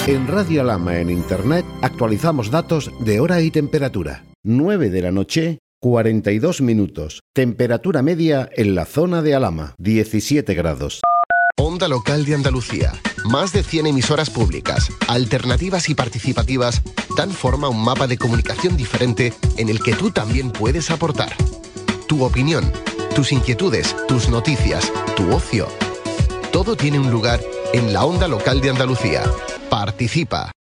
En Radio Alhama en Internet actualizamos datos de hora y temperatura. 9 de la noche, 42 minutos. Temperatura media en la zona de Alhama, 17 grados. Onda Local de Andalucía. Más de 100 emisoras públicas, alternativas y participativas dan forma a un mapa de comunicación diferente en el que tú también puedes aportar. Tu opinión, tus inquietudes, tus noticias, tu ocio. Todo tiene un lugar en la Onda Local de Andalucía. Participa.